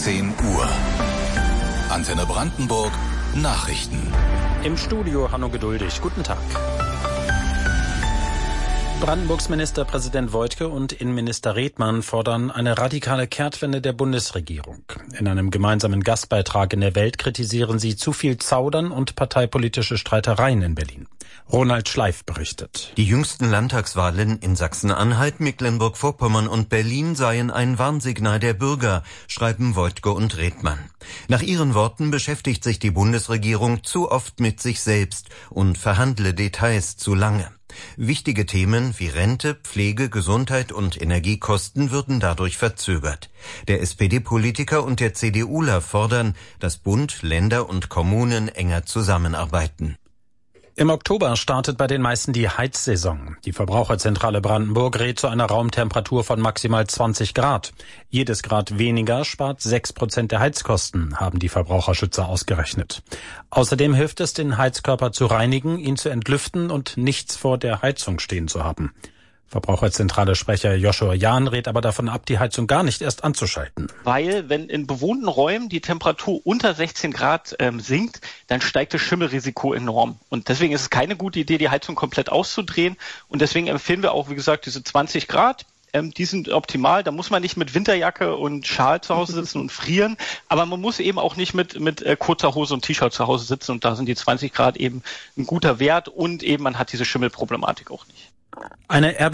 10 Uhr. Antenne Brandenburg, Nachrichten. Im Studio Hanno Geduldig. Guten Tag. Brandenburgs Ministerpräsident Woidke und Innenminister Redmann fordern eine radikale Kehrtwende der Bundesregierung. In einem gemeinsamen Gastbeitrag in der Welt kritisieren sie zu viel Zaudern und parteipolitische Streitereien in Berlin. Ronald Schleif berichtet. Die jüngsten Landtagswahlen in Sachsen-Anhalt, Mecklenburg-Vorpommern und Berlin seien ein Warnsignal der Bürger, schreiben Woidke und Redmann. Nach ihren Worten beschäftigt sich die Bundesregierung zu oft mit sich selbst und verhandle Details zu lange. Wichtige Themen wie Rente, Pflege, Gesundheit und Energiekosten würden dadurch verzögert. Der SPD-Politiker und der CDUler fordern, dass Bund, Länder und Kommunen enger zusammenarbeiten. Im Oktober startet bei den meisten die Heizsaison. Die Verbraucherzentrale Brandenburg rät zu einer Raumtemperatur von maximal 20 Grad. Jedes Grad weniger spart 6% der Heizkosten, haben die Verbraucherschützer ausgerechnet. Außerdem hilft es, den Heizkörper zu reinigen, ihn zu entlüften und nichts vor der Heizung stehen zu haben. Verbraucherzentrale-Sprecher Joshua Jahn rät aber davon ab, die Heizung gar nicht erst anzuschalten. Weil, wenn in bewohnten Räumen die Temperatur unter 16 Grad sinkt, dann steigt das Schimmelrisiko enorm. Und deswegen ist es keine gute Idee, die Heizung komplett auszudrehen. Und deswegen empfehlen wir auch, wie gesagt, diese 20 Grad. Die sind optimal. Da muss man nicht mit Winterjacke und Schal zu Hause sitzen und frieren. Aber man muss eben auch nicht mit kurzer Hose und T-Shirt zu Hause sitzen. Und da sind die 20 Grad eben ein guter Wert. Und eben man hat diese Schimmelproblematik auch nicht. Eine